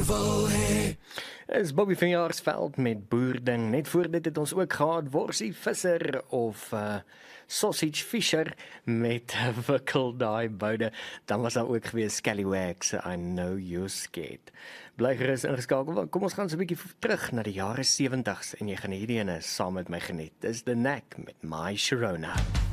wil hê. Is Bobby van Jaarsveld met Boerding. Net voor dit het ons ook gehad Worsie Visser of Sausage Fisher met Wikkel daai boude. Dan was daar ook gewees Scallywags, I Know You're Scared. Bly gerus ingeskakel, kom ons gaan so 'n bietjie terug na die jare 70s en jy gaan hierdie ene saam met my geniet. Dis The Knack met My Sharona.